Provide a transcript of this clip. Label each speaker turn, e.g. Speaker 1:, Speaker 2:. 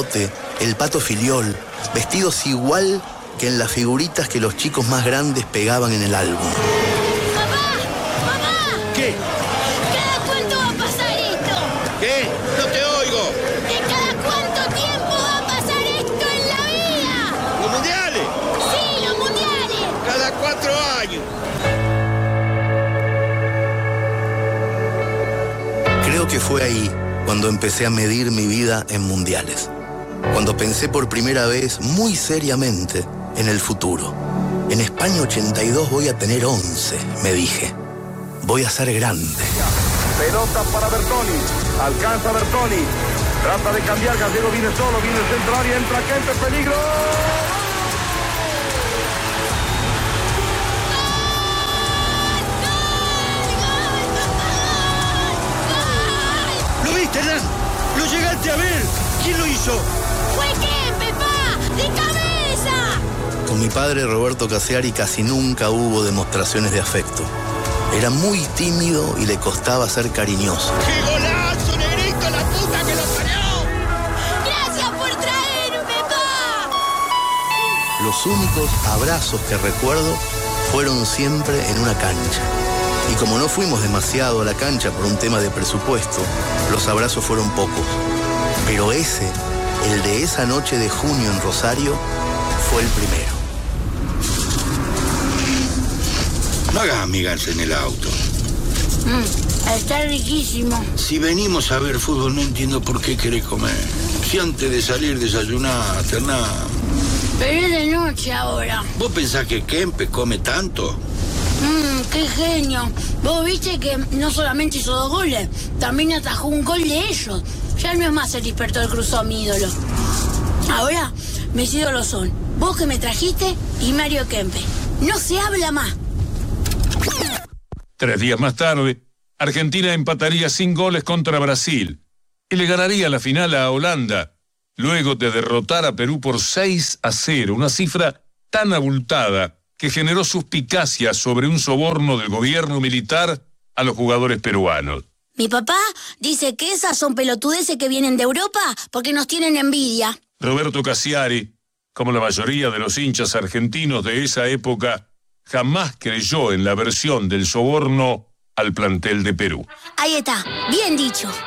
Speaker 1: Bigote, el Pato Filiol, vestidos igual que en las figuritas que los chicos más grandes pegaban en el álbum.
Speaker 2: ¡Papá! ¡Papá!
Speaker 1: ¿Qué?
Speaker 2: ¿Cada cuánto va a pasar esto?
Speaker 3: ¿Qué? No te oigo.
Speaker 2: ¿De cada cuánto tiempo va a pasar esto en la vida?
Speaker 3: ¿Los mundiales?
Speaker 2: Sí, los mundiales.
Speaker 3: Cada 4 años.
Speaker 1: Creo que fue ahí cuando empecé a medir mi vida en mundiales. Cuando pensé por primera vez, muy seriamente, en el futuro. En España 82 voy a tener 11, me dije. Voy a ser grande.
Speaker 4: Pelota para Bertoni. Alcanza Bertoni. Trata de cambiar. Gallego viene solo. Viene el centro área. Entra Kempe. Peligro.
Speaker 3: ¿Lo viste, Hernán? ¿Lo llegaste a ver? ¿Quién lo hizo?
Speaker 2: ¡Fue Kempe, pa! ¡De cabeza!
Speaker 1: Con mi padre Roberto Casiari casi nunca hubo demostraciones de afecto. Era muy tímido y le costaba ser cariñoso.
Speaker 3: ¡Qué golazo, negrito! ¡La puta que lo parió!
Speaker 2: ¡Gracias por traerme, pa!
Speaker 1: Los únicos abrazos que recuerdo fueron siempre en una cancha. Y como no fuimos demasiado a la cancha por un tema de presupuesto, los abrazos fueron pocos. Pero ese, el de esa noche de junio en Rosario, fue el primero.
Speaker 5: No hagas amigas en el auto.
Speaker 2: Está riquísimo.
Speaker 5: Si venimos a ver fútbol, no entiendo por qué querés comer. Si antes de salir desayunaste, Hernán.
Speaker 2: Pero es de noche ahora.
Speaker 5: ¿Vos pensás que Kempe come tanto?
Speaker 2: ¡Qué genio! Vos viste que no solamente hizo 2 goles, también atajó un gol de ellos. Ya no es más el despertó del Cruzó, mi ídolo. Ahora, mis ídolos son vos que me trajiste y Mario Kempe. No se habla más.
Speaker 6: 3 días más tarde, Argentina empataría sin goles contra Brasil y le ganaría la final a Holanda, luego de derrotar a Perú por 6-0, una cifra tan abultada que generó suspicacias sobre un soborno del gobierno militar a los jugadores peruanos.
Speaker 2: Mi papá dice que esas son pelotudeces que vienen de Europa porque nos tienen envidia.
Speaker 6: Roberto Casiari, como la mayoría de los hinchas argentinos de esa época, jamás creyó en la versión del soborno al plantel de Perú.
Speaker 2: Ahí está, bien dicho.